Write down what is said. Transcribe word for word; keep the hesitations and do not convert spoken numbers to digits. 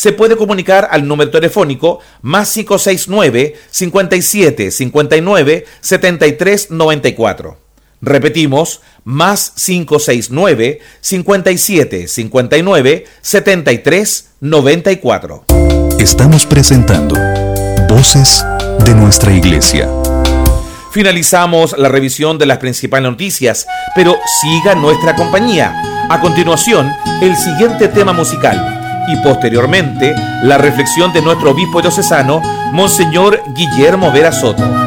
se puede comunicar al número telefónico más cinco seis nueve, cincuenta y siete, cincuenta y nueve, setenta y tres noventa y cuatro. Repetimos, más cinco seis nueve, cincuenta y siete, cincuenta y nueve, setenta y tres noventa y cuatro. Estamos presentando Voces de nuestra Iglesia. Finalizamos la revisión de las principales noticias, pero siga nuestra compañía. A continuación, el siguiente tema musical y posteriormente la reflexión de nuestro obispo diocesano, Monseñor Guillermo Vera Soto.